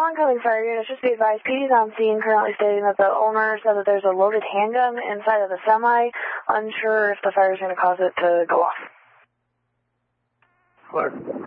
oncoming fire units, just be advised, PD's on scene currently stating that the owner said that there's a loaded handgun inside of the semi. Unsure if the fire is going to cause it to go off. Clark.